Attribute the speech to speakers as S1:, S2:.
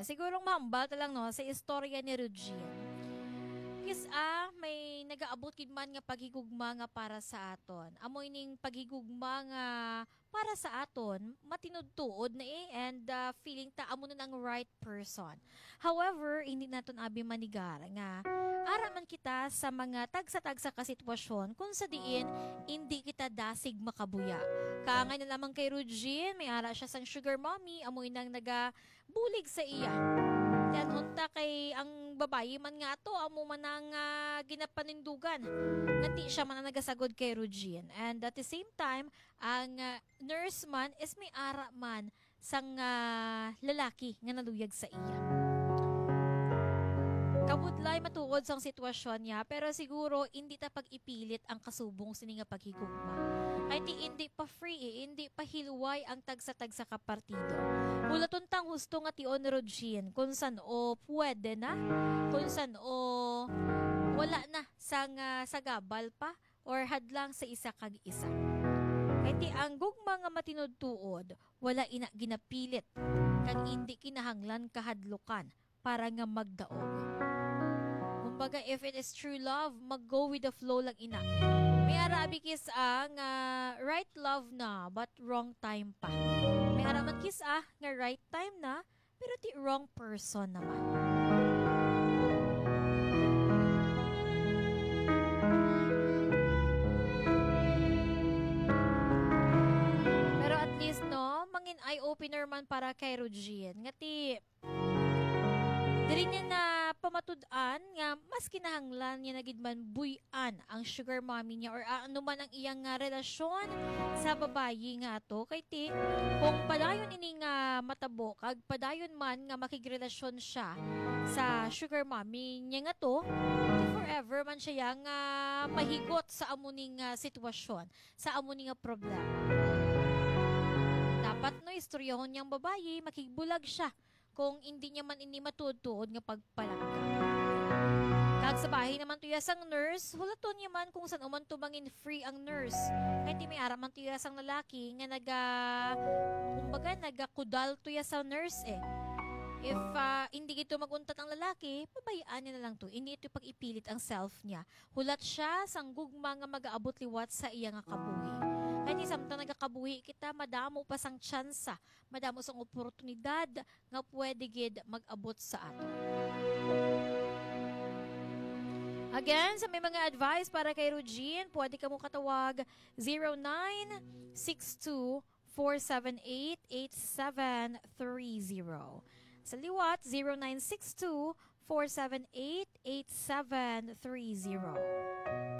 S1: Siguro mahambal lang no sa istorya ni Regine. May nagaabot gid man nga paghigugma nga para sa aton. Amoy ning paghigugma nga para sa aton, matinudtuod na and feeling ta amo na ang right person. However, hindi naton abi manigar nga araman kita sa mga tagsa-tagsa ka sitwasyon kung sa diin hindi kita dasig makabuya. Kaangay na lamang kay Regine, may ara siya sang sugar mommy, amoy nang nagabulig sa iya. Yan hunta kay ang babayi man nga to amo man ang ginapanindugan nga di siya man ang nagasagod kay Regine. And at the same time, ang nurse man is may ara man sang lalaki nga naluyag sa iya. Kabudlay matuod sang sitwasyon niya pero siguro hindi ta pag-ipilit ang kasubong sini nga paghigugma. Kay ti hindi pa free, hindi pa hilway ang tagsa-tagsa ka partido. Hulaton tang husto nga ti on Regine kung san o pwede na, kung san o wala na sang sagabal pa or hadlang sa isa kag isa. Kay ti ang gugma nga matinudtuod, wala ina ginapilit kag hindi kinahanglan kahadlukan para nga magdaog. Kumbaga, if it is true love, mag-go with the flow lang ina. May arabi ang right love na, but wrong time pa. May araman nga right time na, pero ti wrong person naman. Pero at least, no, mangin eye-opener man para kay Regine. Nga ti, diri niya na pamatud-an nga mas kinahanglan niya nagidman buy-an ang sugar mommy niya or ano man ang iyang relasyon sa babayi nga to. Kay ti, kung padayon ini nga matabo, kag padayon man nga makigrelasyon siya sa sugar mommy niya nga to, forever man siya nga mahigot sa amuning sitwasyon, sa amuning problema. Dapat no, istoryohon niyang babayi, makigbulag siya kung hindi niya man ini matutuod nga pagpalangga. Kag sa bahay naman tuya sang nurse, hulaton niya man kung saan uman tumangin free ang nurse. Kaya di may araman tuya sang lalaki nga nagakudal tuya sa nurse eh. If hindi ito maguntat ang lalaki, pabayaan niya na lang to. Hindi ito pag-ipilit ang self niya. Hulat siya sang gugma nga mag-aabot liwat sa iya nga kabuhi. Kaya samtang nagakabuhi kita, madamo pa sang tsansa, madamo sang oportunidad nga pwede gid mag-abot sa ato. Again, sa may mga advice para kay Regine, pwede ka mo katawag 0962-478-8730. Sa liwat, 0962-478-8730.